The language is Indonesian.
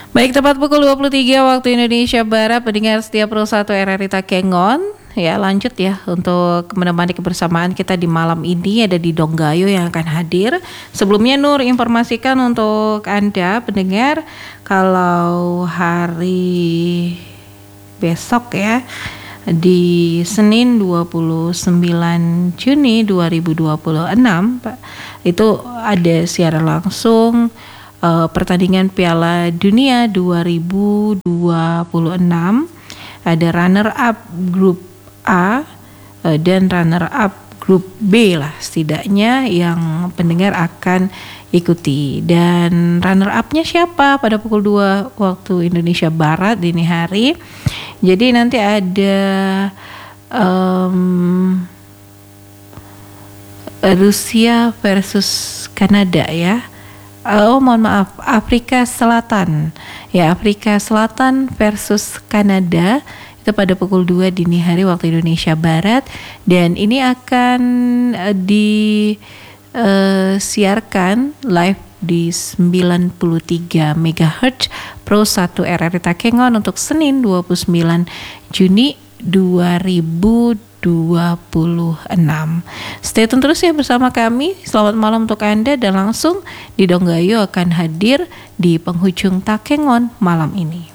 Baik, tepat pukul 23 waktu Indonesia Barat, pendengar setia Pro 1 RRI Takengon. Ya, lanjut ya untuk menemani kebersamaan kita di malam ini ada di Donggayo yang akan hadir. Sebelumnya Nur informasikan untuk Anda pendengar kalau hari besok ya di Senin 29 Juni 2026 Pak, itu ada siaran langsung pertandingan Piala Dunia 2026. Ada runner up grup A dan runner up grup B lah setidaknya yang pendengar akan ikuti. Dan runner up-nya siapa pada pukul 2 waktu Indonesia Barat dini hari. Jadi nanti ada Rusia versus Kanada ya. Mohon maaf, Afrika Selatan. Ya, Afrika Selatan versus Kanada itu pada pukul 2 dini hari waktu Indonesia Barat, dan ini akan disiarkan live di 93 MHz Pro 1 RRI Takengon untuk Senin 29 Juni 2026. Stay tune terus ya bersama kami. Selamat malam untuk Anda, dan langsung di Donggayo akan hadir di penghujung Takengon malam ini.